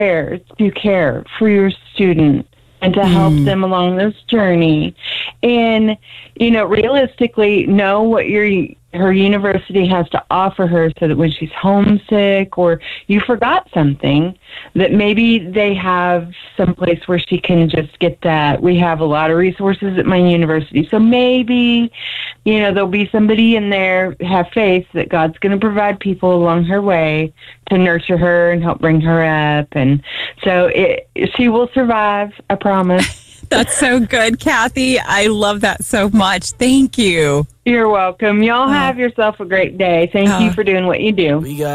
to care for your student and to help them along this journey. And, realistically, know what her university has to offer her so that when she's homesick or you forgot something, that maybe they have some place where she can just get that. We have a lot of resources at my university. So maybe, there'll be somebody in there, have faith that God's going to provide people along her way to nurture her and help bring her up. And so she will survive, I promise. That's so good, Kathy. I love that so much. Thank you. You're welcome. Y'all have yourself a great day. Thank you for doing what you do.